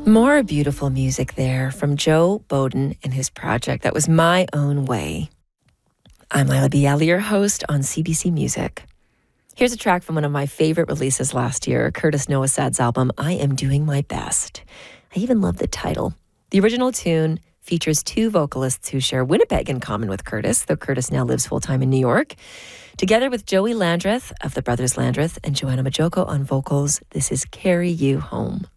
More beautiful music there from Joe Bowden and his project. That was My Own Way. I'm Lila Bialy, your host on CBC Music. Here's a track from one of my favorite releases last year, Curtis Nowasad's album, I Am Doing My Best. I even love the title. The original tune features two vocalists who share Winnipeg in common with Curtis, though Curtis now lives full-time in New York. Together with Joey Landreth of the Brothers Landreth and Joanna Majoko on vocals, this is Carry You Home.